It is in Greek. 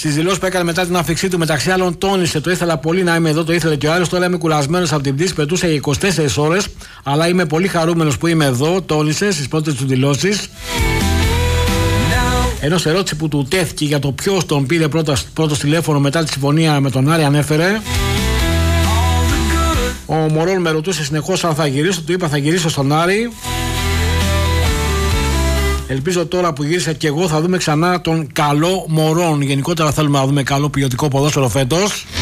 Στις δηλώσεις που έκανε μετά την άφηξή του, μεταξύ άλλων, τόνισε: το ήθελα πολύ να είμαι εδώ, το ήθελε και ο άλλος. Τώρα είμαι κουρασμένος από την πτήση, πετούσα για 24 ώρες. Αλλά είμαι πολύ χαρούμενος που είμαι εδώ, τόνισε στις πρώτες του δηλώσεις. Ενώ σε ερώτηση που του τέθηκε για το ποιος τον πήρε πρώτο τηλέφωνο μετά τη συμφωνία με τον Άρη, ανέφερε: ο Μωρόν με ρωτούσε συνεχώς αν θα γυρίσω. Του είπα: θα γυρίσω στον Άρη. Ελπίζω τώρα που γύρισα και εγώ θα δούμε ξανά τον καλό Μωρόν. Γενικότερα θέλουμε να δούμε καλό ποιοτικό ποδόσφαιρο φέτος.